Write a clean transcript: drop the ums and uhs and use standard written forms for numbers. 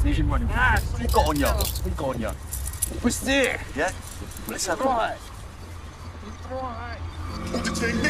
Asian running. What you got on you? What you got on you? What's there? Yeah? Let's have a... Right.